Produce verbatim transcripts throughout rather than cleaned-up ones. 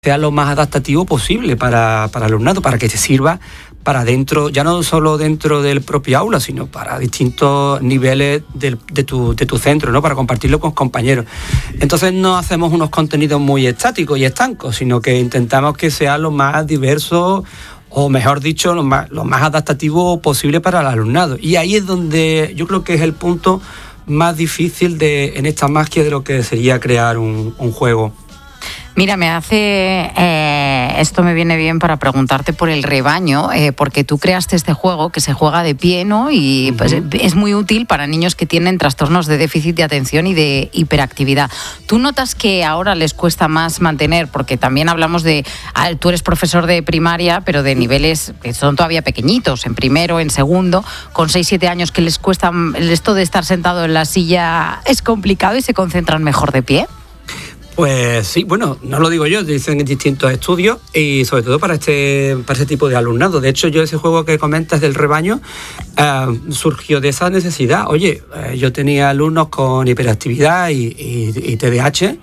sea lo más adaptativo posible para, para el alumnado, para que te sirva para dentro, ya no solo dentro del propio aula, sino para distintos niveles del, de, tu, de tu centro, ¿no? Para compartirlo con compañeros. Entonces no hacemos unos contenidos muy estáticos y estancos, sino que intentamos que sea lo más diverso, o mejor dicho, lo más, lo más adaptativo posible para el alumnado. Y ahí es donde yo creo que es el punto más difícil de, en esta magia de lo que sería crear un, un juego. Mira, me hace... Eh, esto me viene bien para preguntarte por el rebaño, eh, porque tú creaste este juego que se juega de pie, ¿no? Y pues, uh-huh. es muy útil para niños que tienen trastornos de déficit de atención y de hiperactividad. ¿Tú notas que ahora les cuesta más mantener? Porque también hablamos de... Ah, tú eres profesor de primaria, pero de niveles que son todavía pequeñitos, en primero, en segundo, con seis, siete años, que les cuesta... Esto de estar sentado en la silla es complicado y se concentran mejor de pie. Pues sí, bueno, no lo digo yo, dicen en distintos estudios y sobre todo para este, para este tipo de alumnado. De hecho, yo ese juego que comentas del rebaño eh, surgió de esa necesidad. Oye, eh, yo tenía alumnos con hiperactividad y, y, y T D A H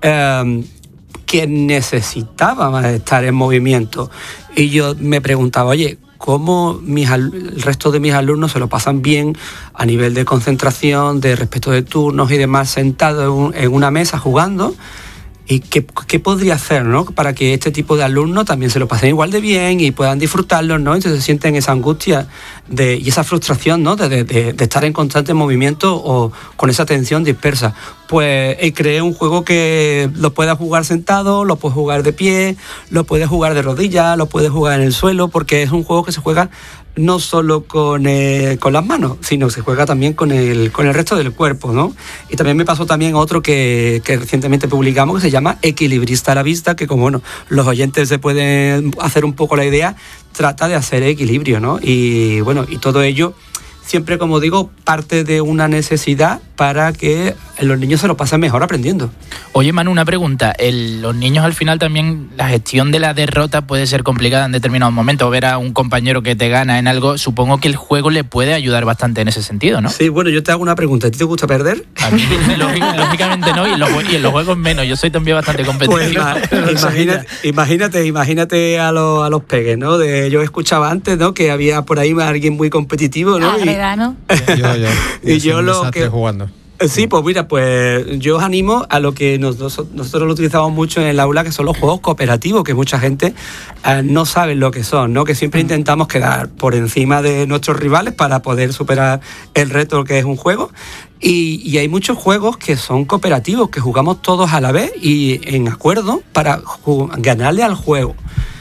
eh, que necesitaban estar en movimiento. Y yo me preguntaba, oye, cómo mis, el resto de mis alumnos se lo pasan bien a nivel de concentración, de respeto de turnos y demás, sentados en, un, en una mesa jugando. ¿Y qué, qué podría hacer, ¿no? Para que este tipo de alumnos también se lo pasen igual de bien y puedan disfrutarlo, ¿no? Entonces sienten esa angustia de, y esa frustración, ¿no? De, de, de estar en constante movimiento o con esa tensión dispersa. Pues eh, creé un juego que lo puedas jugar sentado, lo puedes jugar de pie, lo puedes jugar de rodillas, lo puedes jugar en el suelo, porque es un juego que se juega no solo con, eh, con las manos, sino que se juega también con el, con el resto del cuerpo, ¿no? Y también me pasó también otro que, que recientemente publicamos, que se llama Equilibrista a la vista, que como bueno, los oyentes se pueden hacer un poco la idea, trata de hacer equilibrio, ¿no? Y bueno, y todo ello siempre, como digo, parte de una necesidad para que los niños se lo pasen mejor aprendiendo. Oye, Manu, una pregunta. El, los niños al final también, la gestión de la derrota puede ser complicada en determinados momentos. Ver a un compañero que te gana en algo, supongo que el juego le puede ayudar bastante en ese sentido, ¿no? Sí, bueno, yo te hago una pregunta. ¿A ti te gusta perder? A mí, lógicamente no, y en, los, y en los juegos menos. Yo soy también bastante competitivo. Pues, imagínate, imagínate, imagínate a los, a los peques, ¿no? De, yo escuchaba antes, ¿no? Que había por ahí alguien muy competitivo, ¿no? Agreda, ¿no? Yo, yo, yo. Y yo, yo lo que... jugando. Sí, pues mira, pues yo os animo a lo que nosotros, nosotros lo utilizamos mucho en el aula, que son los juegos cooperativos, que mucha gente eh, no sabe lo que son, ¿no? Que siempre intentamos quedar por encima de nuestros rivales para poder superar el reto que es un juego. Y, y hay muchos juegos que son cooperativos, que jugamos todos a la vez y en acuerdo para ganarle al juego.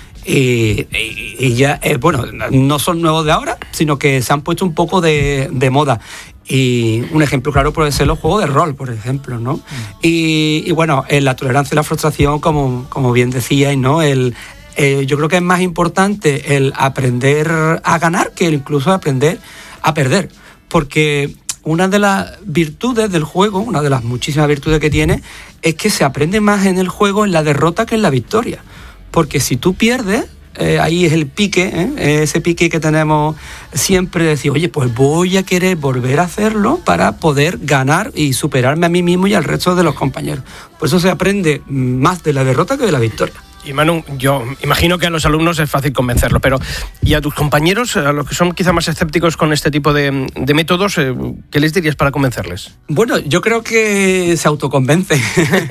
Y, y, y ya, eh, bueno, no son nuevos de ahora, sino que se han puesto un poco de, de moda. Y un ejemplo claro puede ser los juegos de rol, por ejemplo, ¿no? Mm. Y, y bueno, en la tolerancia y la frustración, como, como bien decíais, ¿no? El, eh, yo creo que es más importante el aprender a ganar que incluso aprender a perder. Porque una de las virtudes del juego, una de las muchísimas virtudes que tiene, es que se aprende más en el juego en la derrota que en la victoria. Porque si tú pierdes, eh, ahí es el pique, ¿eh? ese pique que tenemos siempre de decir, oye, pues voy a querer volver a hacerlo para poder ganar y superarme a mí mismo y al resto de los compañeros. Por eso se aprende más de la derrota que de la victoria. Y Manu, yo imagino que a los alumnos es fácil convencerlos, pero ¿y a tus compañeros, a los que son quizá más escépticos con este tipo de, de métodos, qué les dirías para convencerles? Bueno, yo creo que se autoconvencen,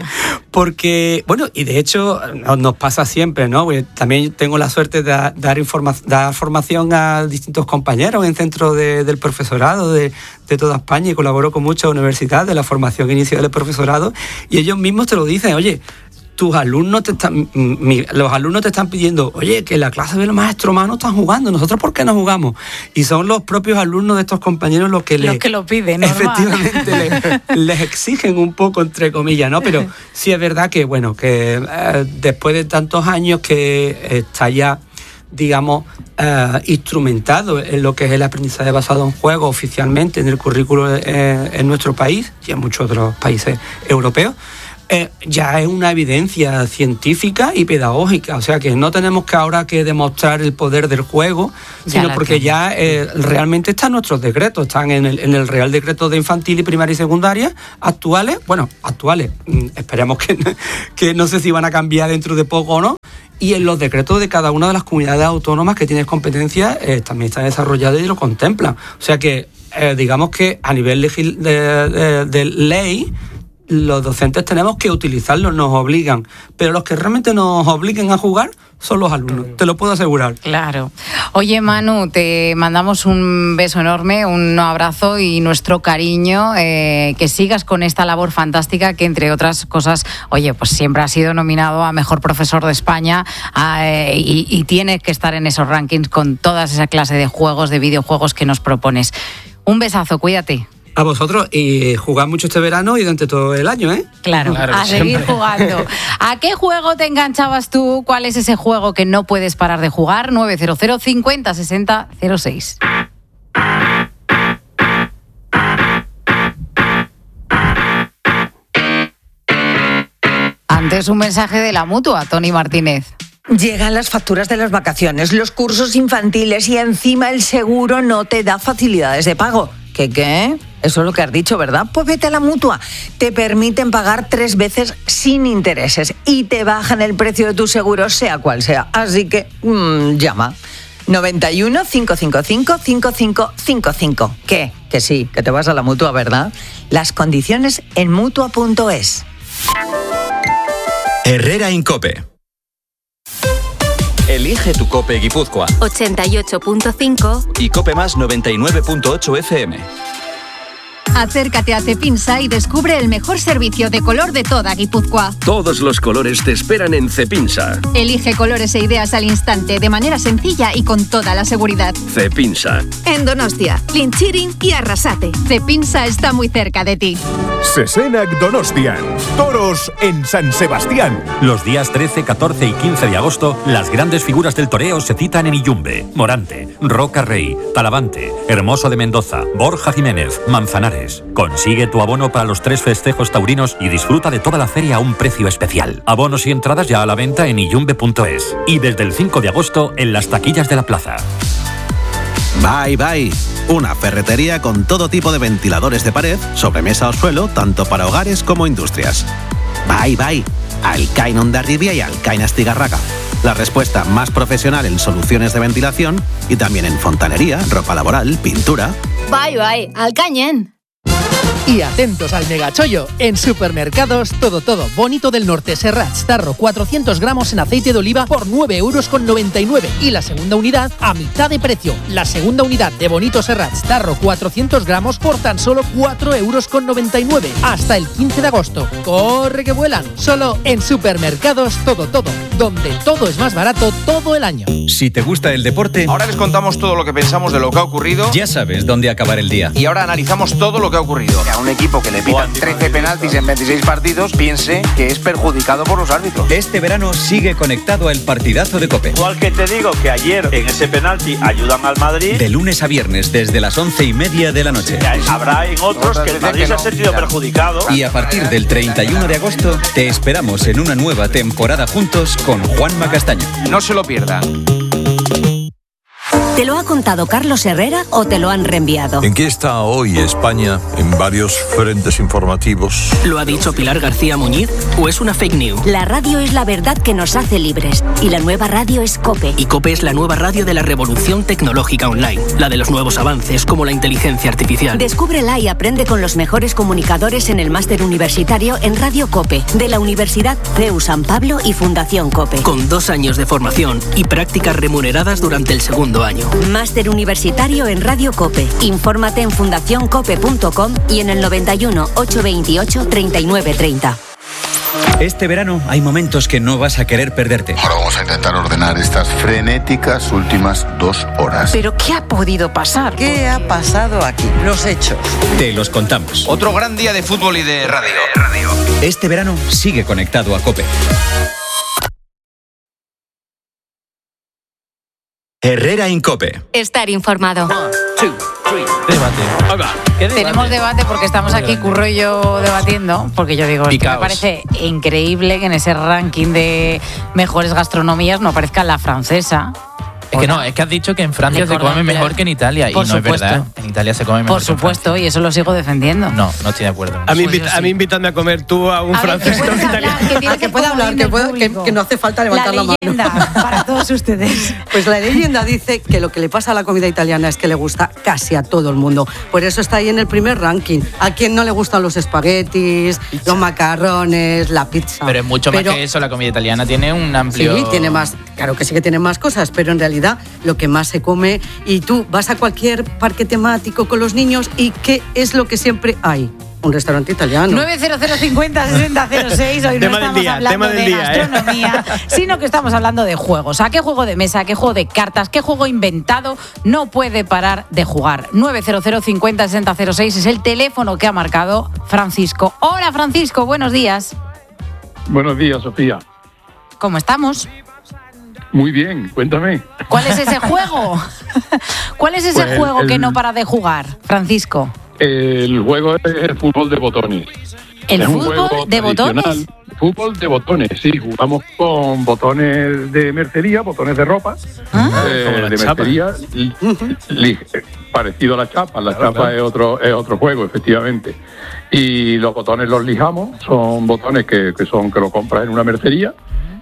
porque, bueno, y de hecho nos pasa siempre, ¿no? Porque también tengo la suerte de dar, informa- dar formación a distintos compañeros en centros de, del profesorado de, de toda España y colaboro con muchas universidades de la formación inicial del profesorado y ellos mismos te lo dicen, oye, tus alumnos te están, mi, los alumnos te están pidiendo, oye, que la clase de los maestros más no están jugando, nosotros ¿por qué no jugamos? Y son los propios alumnos de estos compañeros los que los les, que lo piden, efectivamente les, les exigen un poco, entre comillas, ¿no? Pero sí es verdad que, bueno, que eh, después de tantos años que está ya, digamos, eh, instrumentado en lo que es el aprendizaje basado en juegos oficialmente en el currículo eh, en nuestro país y en muchos otros países europeos, eh, ya es una evidencia científica y pedagógica. O sea que no tenemos que ahora que demostrar el poder del juego, Ya sino porque tiene. ya eh, realmente están nuestros decretos, están en el, en el Real Decreto de Infantil y Primaria y Secundaria actuales, bueno, actuales, mm, esperemos que, que no sé si van a cambiar dentro de poco o no, y en los decretos de cada una de las comunidades autónomas que tienen competencias eh, también están desarrollados y lo contemplan. O sea que, eh, digamos que a nivel legil- de, de, de ley, los docentes tenemos que utilizarlos, nos obligan, pero los que realmente nos obliguen a jugar son los alumnos, te lo puedo asegurar. Claro. Oye, Manu, te mandamos un beso enorme, un abrazo y nuestro cariño, eh, que sigas con esta labor fantástica que, entre otras cosas, oye, pues siempre has sido nominado a Mejor Profesor de España, a, eh, y, y tienes que estar en esos rankings con toda esa clase de juegos, de videojuegos que nos propones. Un besazo, cuídate. A vosotros, y jugad mucho este verano y durante todo el año, ¿eh? Claro, Claro, a seguir siempre. jugando. ¿A qué juego te enganchabas tú? ¿Cuál es ese juego que no puedes parar de jugar? nueve cero cero cincuenta sesenta cero seis. Antes un mensaje de la Mutua, Tony Martínez. Llegan las facturas de las vacaciones, los cursos infantiles y encima el seguro no te da facilidades de pago. ¿Qué qué? Eso es lo que has dicho, ¿verdad? Pues vete a la Mutua. Te permiten pagar tres veces sin intereses y te bajan el precio de tu seguro, sea cual sea. Así que mmm, llama. noventa y uno, cinco cinco cinco, cinco cinco cinco cinco. ¿Qué? Que sí, que te vas a la Mutua, ¿verdad? Las condiciones en mutua punto es. Herrera Incope. Elige tu Cope Guipúzcoa ochenta y ocho punto cinco. y Cope Más noventa y nueve punto ocho F M. Acércate a Cepinsa y descubre el mejor servicio de color de toda Guipúzcoa. Todos los colores te esperan en Cepinsa. Elige colores e ideas al instante, de manera sencilla y con toda la seguridad. Cepinsa. En Donostia, Clinchirin y Arrasate. Cepinsa está muy cerca de ti. Sesenac Donostian. Toros en San Sebastián. Los días trece, catorce y quince de agosto, las grandes figuras del toreo se citan en Iyumbe, Morante, Roca Rey, Talavante, Hermoso de Mendoza, Borja Jiménez, Manzanares. Consigue tu abono para los tres festejos taurinos y disfruta de toda la feria a un precio especial. Abonos y entradas ya a la venta en iyumbe punto es y desde el cinco de agosto en las taquillas de la plaza. Bye Bye, una ferretería con todo tipo de ventiladores de pared, sobremesa o suelo, tanto para hogares como industrias. Bye Bye, Alcain Hondarribia y Alcain Astigarraga. La respuesta más profesional en soluciones de ventilación y también en fontanería, ropa laboral, pintura. Bye bye, Alcañen. Y atentos al megachollo. En Supermercados Todo Todo Bonito del Norte Serrats Tarro cuatrocientos gramos en aceite de oliva por nueve euros con noventa y nueve y la segunda unidad a mitad de precio. La segunda unidad de Bonito Serrats Tarro cuatrocientos gramos por tan solo cuatro euros con noventa y nueve hasta el quince de agosto. ¡Corre que vuelan! Solo en Supermercados Todo Todo, donde todo es más barato todo el año. Si te gusta el deporte, ahora les contamos todo lo que pensamos de lo que ha ocurrido. Ya sabes dónde acabar el día. Y ahora analizamos todo lo que ha ocurrido. Que a un equipo que le pitan trece penaltis en veintiséis partidos piense que es perjudicado por los árbitros. Este verano sigue conectado al partidazo de Cope. Igual que te digo que ayer en ese penalti ayudan al Madrid. De lunes a viernes desde las once y media de la noche. Habrá en otros que el Madrid se ha sentido perjudicado. Y a partir del treinta y uno de agosto te esperamos en una nueva temporada juntos con Juanma Castaño. No se lo pierdan. ¿Te lo ha contado Carlos Herrera o te lo han reenviado? ¿En qué está hoy España en varios frentes informativos? ¿Lo ha dicho Pilar García Muñiz o es una fake news? La radio es la verdad que nos hace libres y la nueva radio es COPE. Y COPE es la nueva radio de la revolución tecnológica online, la de los nuevos avances como la inteligencia artificial. Descúbrela y aprende con los mejores comunicadores en el máster universitario en Radio COPE de la Universidad C E U San Pablo y Fundación COPE. Con dos años de formación y prácticas remuneradas durante el segundo año. Máster universitario en Radio COPE. Infórmate en fundación cope punto com y en el noventa y uno, ochocientos veintiocho, treinta y nueve treinta. Este verano hay momentos que no vas a querer perderte. Ahora vamos a intentar ordenar estas frenéticas últimas dos horas. ¿Pero qué ha podido pasar? ¿Qué ha pasado aquí? Los hechos. Te los contamos. Otro gran día de fútbol y de radio. Este verano sigue conectado a COPE. Herrera Incope. Estar informado. Debate. Tenemos debate porque estamos aquí, Curro y yo, debatiendo, porque yo digo, es que me parece increíble que en ese ranking de mejores gastronomías no aparezca la francesa. Es que no, es que has dicho que en Francia se come mejor que en Italia. Y no es verdad. En Italia se come mejor. Por supuesto, y eso lo sigo defendiendo. No, no estoy de acuerdo. A mí, invita, a mí invítame a comer tú a un a francés ver, o italiano. Que, ah, que pueda hablar, que, pueda, que, que no hace falta levantar la, la leyenda mano. Para todos ustedes. Pues la leyenda dice que lo que le pasa a la comida italiana es que le gusta casi a todo el mundo. Por eso está ahí en el primer ranking. ¿A quién no le gustan los espaguetis, pizza, los macarrones, la pizza? Pero es mucho pero, más que eso. La comida italiana tiene un amplio... Sí, tiene más. Claro que sí que tiene más cosas, pero en realidad lo que más se come, y tú vas a cualquier parque temático con los niños y ¿qué es lo que siempre hay? Un restaurante italiano. nueve cero cero cincuenta sesenta cero seis. Hoy tema no estamos del día, hablando tema del de día, gastronomía, ¿eh? Sino que estamos hablando de juegos. ¿A qué juego de mesa, qué juego de cartas, qué juego inventado no puede parar de jugar? nueve cero cero cincuenta sesenta cero seis es el teléfono que ha marcado Francisco. Hola, Francisco, buenos días. Buenos días, Sofía. ¿Cómo estamos? Muy bien, cuéntame. ¿Cuál es ese juego? ¿Cuál es ese Pues juego el, que no para de jugar, Francisco? El juego es el fútbol de botones. ¿El es fútbol de botones? Fútbol de botones, sí. Jugamos con botones de mercería, botones de ropa. Ah. Eh, de mercería, li, li, parecido a la chapa. La claro, chapa claro. Es, otro, es otro juego, efectivamente. Y los botones los lijamos. Son botones que, que, son, que lo compras en una mercería.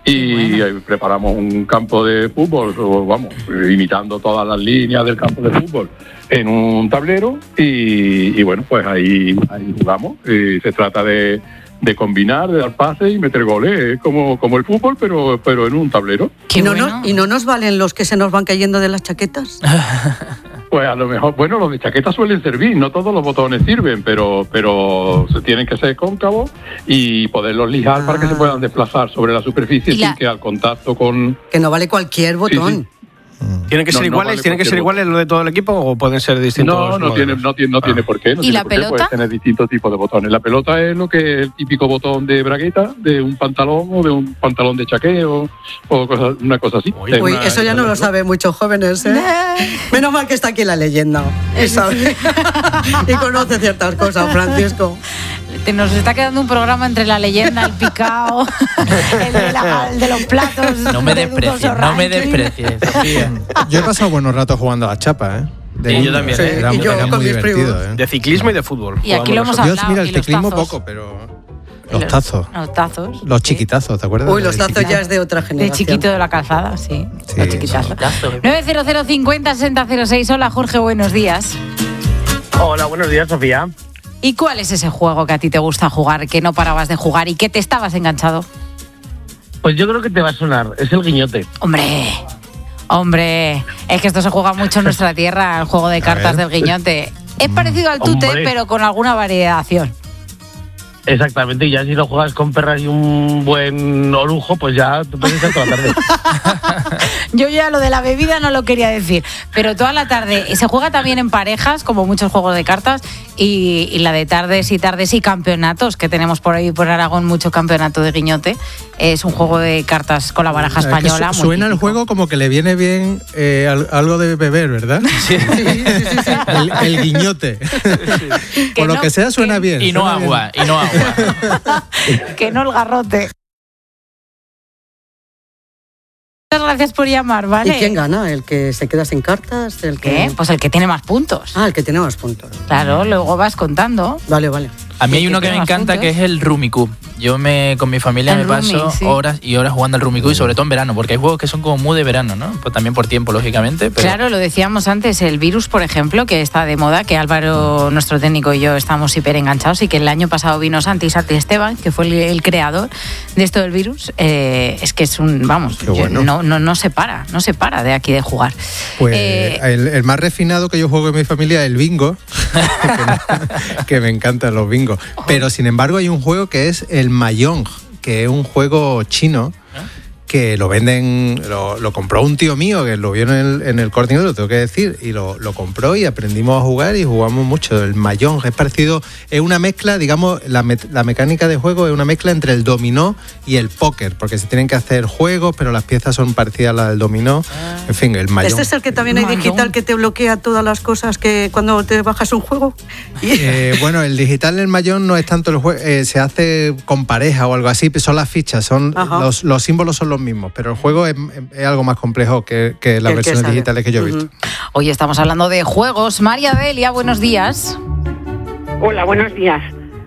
Y bueno. Preparamos un campo de fútbol, vamos, imitando todas las líneas del campo de fútbol en un tablero y, y bueno, pues ahí, ahí jugamos. Y se trata de, de combinar, de dar pases y meter goles, es como, como el fútbol, pero, pero en un tablero. ¿Y no, bueno. no, ¿Y no nos valen los que se nos van cayendo de las chaquetas? Pues a lo mejor, bueno, los de chaqueta suelen servir, no todos los botones sirven, pero pero se tienen que ser cóncavos y poderlos lijar ah. para que se puedan desplazar sobre la superficie sin la... que al contacto con... Que no vale cualquier botón. Sí, sí. ¿Tienen que ser no, iguales? No vale ¿Tienen que ser iguales los de todo el equipo o pueden ser distintos? No, no tiene, no tiene, no tiene por qué. No ¿Y tiene la por pelota? Qué. Puedes tener distintos tipos de botones. La pelota es lo que es el típico botón de bragueta, de un pantalón o de un pantalón de chaqueo o cosa, una cosa así. Uy, Uy una, eso ya no lo saben muchos jóvenes, ¿eh? Menos mal que está aquí la leyenda. Y sabe. Y conoce ciertas cosas, Francisco. Nos está quedando un programa entre la leyenda, el picao, el de, la, el de los platos. No me desprecies, no me desprecies. Yo he pasado buenos ratos jugando a la chapa, ¿eh? De sí, yo también. Sí, era, y yo era muy divertido, ¿eh? De ciclismo y de fútbol. Y aquí lo hemos hablado. Yo, mira, el y los ciclismo tazos. poco, pero... Los, los tazos. Los tazos. Los chiquitazos, ¿te acuerdas? Uy, los tazos ya es de otra generación. De chiquito de la calzada, sí. sí los chiquitazos. nueve cero cero cincuenta sesenta cero seis. Hola, Jorge, buenos días. Hola, buenos días, Sofía. ¿Y cuál es ese juego que a ti te gusta jugar, que no parabas de jugar y que te estabas enganchado? Pues yo creo que te va a sonar, es el guiñote. Hombre, hombre, es que esto se juega mucho en nuestra tierra, el juego de cartas del guiñote. Es parecido al tute, hombre, pero con alguna variación. Exactamente, y ya si lo juegas con perras y un buen orujo, pues ya te puedes estar toda la tarde. Yo ya lo de la bebida no lo quería decir, pero toda la tarde. Se juega también en parejas, como muchos juegos de cartas, y, y la de tardes y tardes y campeonatos, que tenemos por ahí por Aragón mucho campeonato de guiñote. Es un juego de cartas con la baraja española. Es que su, suena el juego como que le viene bien eh, algo de beber, ¿verdad? Sí, sí, sí, sí, sí. El, el guiñote. Sí. Por lo no, que sea suena que, bien. Y no suena agua, bien. y no agua. Que no el garrote. Muchas gracias por llamar, ¿vale? ¿Y quién gana? ¿El que se queda sin cartas? ¿El que... ¿Qué? Pues el que tiene más puntos. Ah, el que tiene más puntos. Claro, luego vas contando. Vale, vale. A mí hay uno que me encanta puntos? que es el Rummikub. Yo me con mi familia el me paso Rumi, sí. horas y horas jugando al Rummikub y sobre todo en verano, porque hay juegos que son como muy de verano, ¿no? Pues también por tiempo, lógicamente. Pero... Claro, lo decíamos antes, el Virus, por ejemplo, que está de moda, que Álvaro, nuestro técnico, y yo estamos hiper enganchados, y que el año pasado vino Santi, Santi Esteban, que fue el, el creador de esto del Virus. Eh, es que es un, vamos, bueno. yo, no, no, no se para, no se para de aquí de jugar. Pues eh, el, el más refinado que yo juego en mi familia es el bingo, que, me, que me encantan los bingos. Pero sin embargo hay un juego que es el Mahjong, que es un juego chino que lo venden, lo, lo compró un tío mío que lo vio en el, en el Corte Inglés, lo tengo que decir, y lo, lo compró y aprendimos a jugar y jugamos mucho. El Mahjong es parecido, es una mezcla, digamos, la, me, la mecánica de juego es una mezcla entre el dominó y el póker, porque se tienen que hacer juegos, pero las piezas son parecidas a las del dominó. En fin, el Mahjong. ¿Este es el que también hay Mahjong. digital que te bloquea todas las cosas que cuando te bajas un juego? Eh, bueno, el digital del Mahjong no es tanto el juego, eh, se hace con pareja o algo así, son las fichas, son los, los símbolos son los mismos, pero el juego es, es algo más complejo que, que las versiones que digitales que yo he visto. Uh-huh. Hoy estamos hablando de juegos. María Delia, buenos días. Hola, buenos días.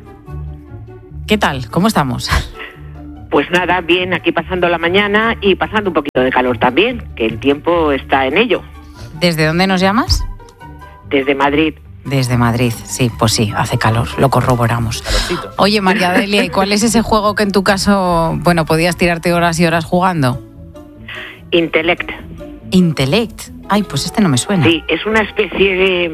¿Qué tal? ¿Cómo estamos? Pues nada, bien, aquí pasando la mañana y pasando un poquito de calor también, que el tiempo está en ello. ¿Desde dónde nos llamas? Desde Madrid. Desde Madrid, sí, pues sí, hace calor, lo corroboramos. Calorcito. Oye, María Delia, ¿y cuál es ese juego que en tu caso, bueno, podías tirarte horas y horas jugando? Intellect. Intellect. Ay, pues este no me suena. Sí, es una especie de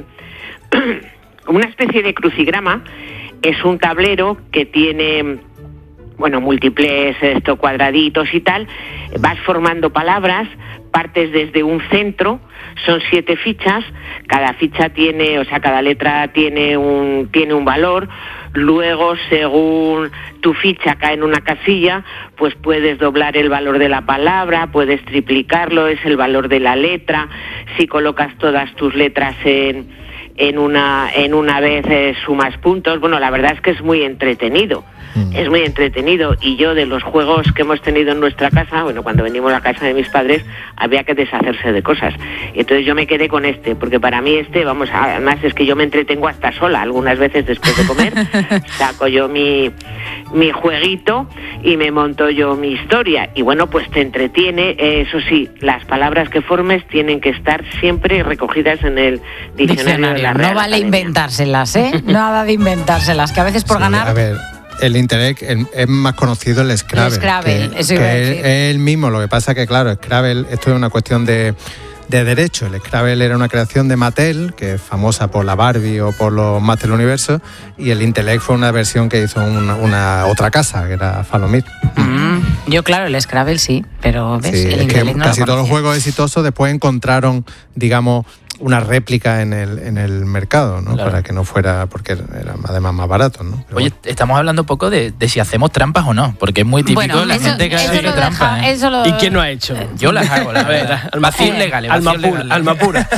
una especie de crucigrama. Es un tablero que tiene, bueno, múltiples esto, cuadraditos y tal. Vas formando palabras, partes desde un centro, son siete fichas, cada ficha tiene, o sea, cada letra tiene un tiene un valor. Luego, según tu ficha cae en una casilla, pues puedes doblar el valor de la palabra, puedes triplicarlo, es el valor de la letra. Si colocas todas tus letras en, en una en una vez, eh, sumas puntos. Bueno, la verdad es que es muy entretenido. Es muy entretenido, y yo de los juegos que hemos tenido en nuestra casa, bueno, cuando venimos a la casa de mis padres había que deshacerse de cosas, entonces yo me quedé con este, porque para mí este, vamos, además es que yo me entretengo hasta sola, algunas veces después de comer, saco yo mi, mi jueguito y me monto yo mi historia, y bueno, pues te entretiene. Eso sí, las palabras que formes tienen que estar siempre recogidas en el diccionario, diccionario de la Real No vale Academia. inventárselas, ¿eh? Nada de inventárselas, que a veces por Sí, ganar... A ver, el Intellect es más conocido el Scrabble. El Scrabble, que, eso iba a que decir. es, es el mismo, lo que pasa que, claro, Scrabble, esto es una cuestión de, de derecho. El Scrabble era una creación de Mattel, que es famosa por la Barbie o por los Master Universo, y el Intellect fue una versión que hizo una, una otra casa, que era Falomir. Mm, yo, claro, el Scrabble sí, pero ¿ves? Sí, el es que Intellect no casi lo todos los conocía. juegos exitosos después encontraron, digamos, una réplica en el, en el mercado, ¿no? Claro. Para que no fuera, porque era además más barato, ¿no? Pero Oye, estamos hablando un poco de, de si hacemos trampas o no, porque es muy típico Bueno, la eso- gente que eso hace lo trampa. deja- ¿eh? eso lo- ¿Y quién no ha hecho? Yo las hago, la verdad. Vacíos Eh, legales. Alma vacíos pura, legales. alma pura.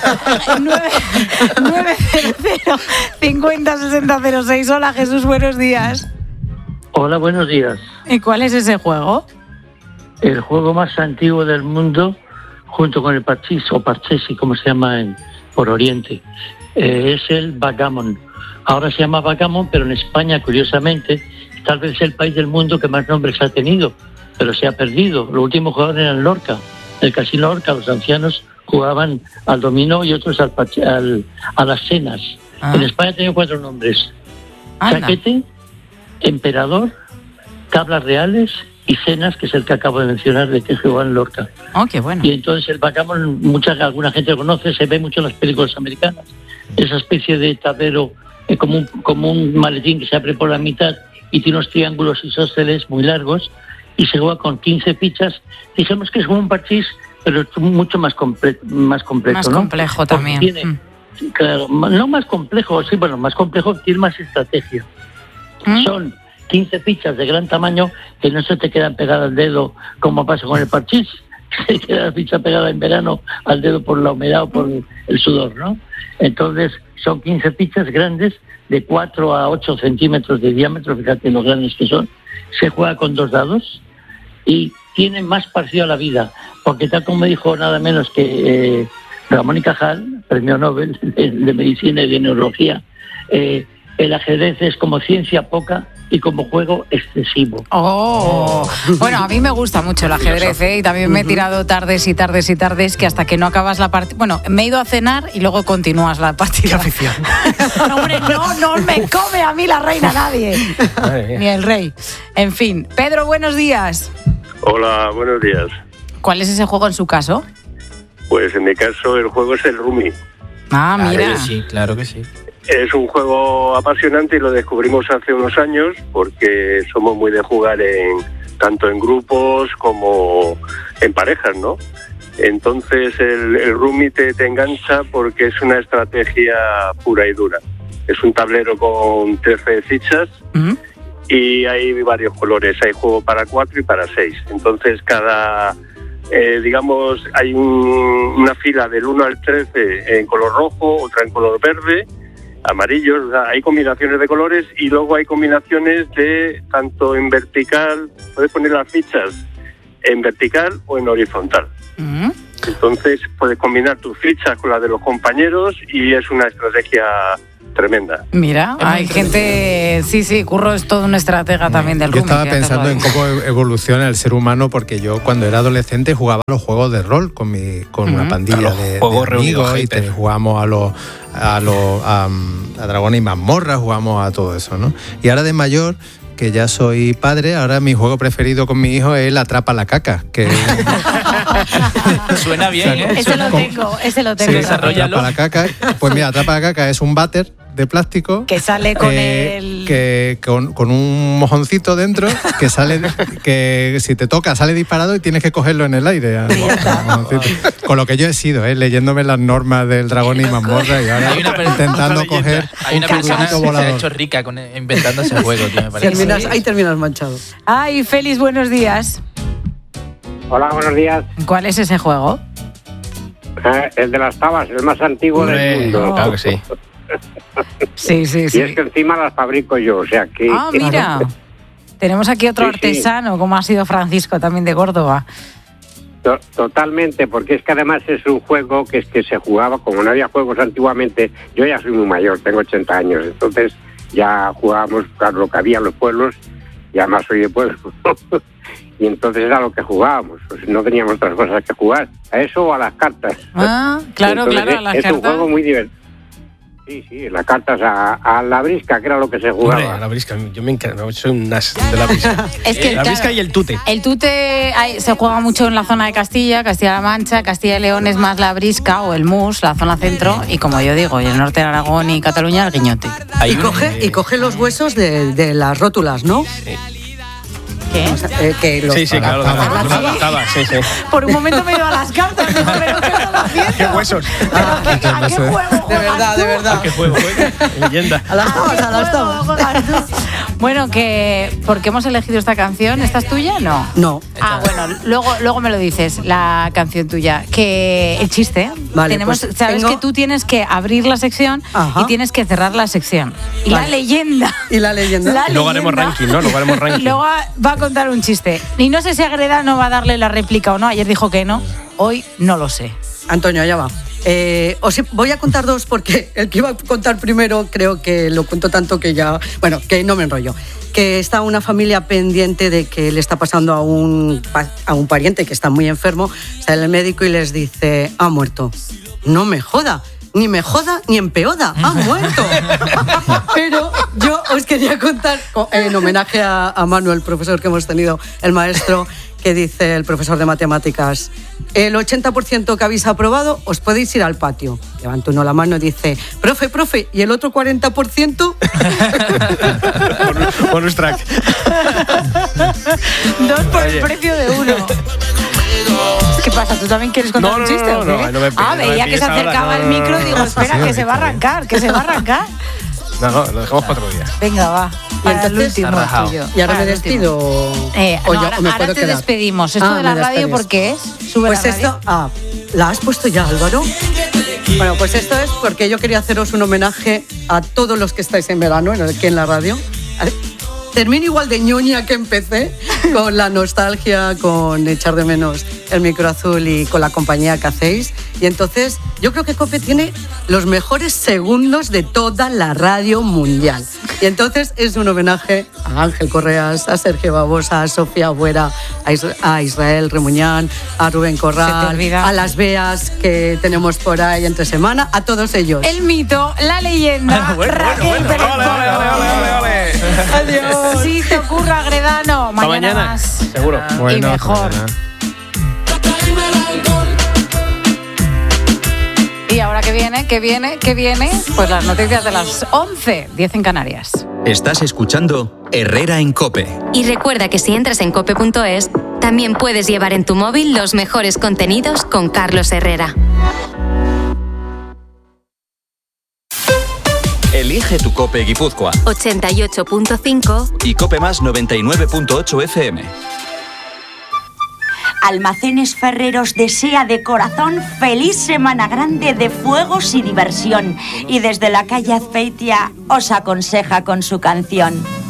nueve cero cero cincuenta sesenta cero seis. Hola, Jesús, buenos días. Hola, buenos días. ¿Y cuál es ese juego? El juego más antiguo del mundo, junto con el parchís o parchesi, como se llama en, por Oriente, eh, es el backgammon. Ahora se llama backgammon, pero en España, curiosamente, tal vez es el país del mundo que más nombres ha tenido, pero se ha perdido. Los últimos jugadores eran Lorca, el casino Lorca. Los ancianos jugaban al dominó y otros al, parche- al a las cenas. Ah. En España tiene cuatro nombres: Anda. chaquete, emperador, tablas reales y cenas, que es el que acabo de mencionar, de que jugaban en Lorca. Oh, qué bueno. Y entonces el backgammon, mucha, alguna gente lo conoce, se ve mucho en las películas americanas. Esa especie de tablero, eh, como, un, como un maletín que se abre por la mitad y tiene unos triángulos isósceles muy largos, y se juega con quince fichas. Dijimos que es como un parchís, pero es mucho más, comple- más completo. Más ¿no? complejo Porque también. Tiene, Mm. claro, no más complejo, sí, bueno, más complejo, tiene más estrategia. ¿Mm? Son quince fichas de gran tamaño que no se te quedan pegadas al dedo como pasa con el parchís. Se queda la ficha pegada en verano al dedo por la humedad o por el sudor, ¿no? Entonces son quince fichas grandes de cuatro a ocho centímetros de diámetro, fíjate lo grandes que son. Se juega con dos dados y tiene más parecido a la vida, porque tal como me dijo nada menos que eh, Ramón y Cajal, premio Nobel de, de Medicina y de Neurología, eh, el ajedrez es como ciencia poca y como juego excesivo. Oh, bueno, a mí me gusta mucho el ajedrez, ¿eh? Y también me he tirado tardes y tardes y tardes que hasta que no acabas la partida... Bueno, me he ido a cenar y luego continúas la partida. Qué afición. No, hombre, no, no me come a mí la reina nadie. Ni el rey. En fin, Pedro, buenos días. Hola, buenos días. ¿Cuál es ese juego en su caso? Pues en mi caso el juego es el Rumi. Ah, mira. Claro que sí, claro que sí. Es un juego apasionante y lo descubrimos hace unos años porque somos muy de jugar en tanto en grupos como en parejas, ¿no? Entonces el, el Rummy te, te engancha porque es una estrategia pura y dura. Es un tablero con trece fichas uh-huh. y hay varios colores. Hay juego para cuatro y para seis. Entonces cada, eh, digamos, hay un, una fila del uno al trece en color rojo, otra en color verde, amarillos. O sea, hay combinaciones de colores y luego hay combinaciones de tanto en vertical, puedes poner las fichas en vertical o en horizontal. Uh-huh. Entonces puedes combinar tus fichas con las de los compañeros y es una estrategia tremenda. Mira, hay gente, sí, sí, Curro es todo un estratega también del Rummy. Yo estaba que pensando en cómo evoluciona el ser humano, porque yo cuando era adolescente jugaba a los juegos de rol con mi con uh-huh. una pandilla claro, de, de amigos y te, jugamos a los a los a, a Dragones y Mazmorras, jugamos a todo eso, ¿no? Y ahora de mayor, que ya soy padre, ahora mi juego preferido con mi hijo es el Atrapa la Caca, que suena bien, ¿eh? Ese lo tengo, ese lo tengo. Sí, Atrapa la Caca. Pues mira, Atrapa la Caca es un váter de plástico que sale con eh, el que con, con un mojoncito dentro que sale que si te toca sale disparado y tienes que cogerlo en el aire. Con lo que yo he sido, ¿eh? leyéndome las normas del Dragón y Mazmorra y ahora una, intentando coger hay una persona que se ha hecho rica con, inventando ese juego, tío, me parece. Terminas, sí. Ahí terminas manchado. Ay, Félix, buenos días. Hola, buenos días. ¿Cuál es ese juego? Eh, el de las tabas, el más antiguo Hombre, del mundo. Claro que sí. Sí, sí, sí. Y es que encima las fabrico yo, o sea que... Ah, mira, tenemos aquí otro sí, artesano, sí. como ha sido Francisco, también de Córdoba. To- totalmente, porque es que además es un juego que es que se jugaba, como no había juegos antiguamente, yo ya soy muy mayor, tengo ochenta años, entonces ya jugábamos claro, lo que había en los pueblos, y además soy de pueblo, y entonces era lo que jugábamos, pues no teníamos otras cosas que jugar, a eso o a las cartas. Ah, claro, entonces, claro, a las es cartas. Es un juego muy divertido. Sí, sí, las cartas a, a la brisca, que era lo que se jugaba. Hombre, a la brisca, yo me encanta, soy un nas de la brisca. Es que, la claro, brisca y el tute. El tute hay, se juega mucho en la zona de Castilla, Castilla-La Mancha, Castilla y León es más la brisca o el mus, la zona centro, y como yo digo, y el norte de Aragón y Cataluña el guiñote. Y coge, y coge los huesos de, de las rótulas, ¿no? Sí. ¿Qué? O sea, eh, que los sí, sí, claro, estaba, sí, sí. Por un momento me he ido a las cartas, digo, pero ¿qué estás haciendo? ¿Qué huesos? ¿A qué, ¿a qué juego De verdad, de verdad. ¿A qué juego juegas? Leyenda. A las tabas, a las tabas. Bueno, que ¿por qué hemos elegido esta canción? ¿Esta es tuya? No. No. Ah, bueno, luego, luego me lo dices, la canción tuya. Que el chiste, vale, tenemos, pues sabes tengo... que tú tienes que abrir la sección Ajá. y tienes que cerrar la sección. Y vale. la leyenda. Y la leyenda. La y luego leyenda, haremos ranking, ¿no? Luego haremos ranking. Y luego va a contar un chiste. Y no sé si Agreda no va a darle la réplica o no. Ayer dijo que no. Hoy no lo sé. Antonio, allá va. Eh, os voy a contar dos porque el que iba a contar primero creo que lo cuento tanto que ya... Bueno, que no me enrollo. Que está una familia pendiente de que le está pasando a un, a un pariente que está muy enfermo. Sale el médico y les dice, ha muerto. No me joda. Ni me joda ni empeoda, ha muerto. Pero yo os quería contar, en homenaje a, a Manuel, profesor que hemos tenido, el maestro, que dice el profesor de matemáticas, el ochenta por ciento que habéis aprobado, os podéis ir al patio. Levanta uno la mano y dice, profe, profe, ¿y el otro cuarenta por ciento? Bonus track. Dos por Oye. el precio de uno. ¿Qué pasa? ¿Tú también quieres contar no, un chiste? No, no, no, no, no me Ah, veía no que se acercaba ahora, no, el micro y digo, espera, que se va a arrancar, que se va a arrancar. No, no, lo dejamos para otro día. Venga, va. Para el último tuyo. ¿Y ahora me despido? Eh, o no, yo, ahora o me ahora puedo te quedar? despedimos. ¿Esto ah, de la radio por qué es? ¿Sube pues la esto, radio? ah, ¿la has puesto ya, Álvaro? Bueno, pues esto es porque yo quería haceros un homenaje a todos los que estáis en verano, aquí en la radio. Termino igual de ñoña que empecé, con la nostalgia, con echar de menos el micro azul y con la compañía que hacéis. Y entonces yo creo que COPE tiene los mejores segundos de toda la radio mundial. Y entonces es un homenaje a Ángel Correas, a Sergio Babosa, a Sofía Buera, a, Isra- a Israel Remuñán, a Rubén Corral, a las Beas que tenemos por ahí entre semana, a todos ellos. El mito, la leyenda, bueno, Raquel bueno, Pérez. bueno. Vale, vale, vale, vale, vale. Adiós. Si te ocurra, Agredano, mañana, mañana más. seguro. Y Bueno, mejor. mañana. Y ahora que viene, que viene, que viene, pues las noticias de las once, diez en Canarias. Estás escuchando Herrera en COPE. Y recuerda que si entras en cope punto es, también puedes llevar en tu móvil los mejores contenidos con Carlos Herrera. Elige tu COPE Guipúzcoa. ochenta y ocho punto cinco Y COPE Más noventa y nueve punto ocho F M. Almacenes Ferreros desea de corazón feliz Semana Grande de fuegos y diversión. Y desde la calle Azpeitia os aconseja con su canción.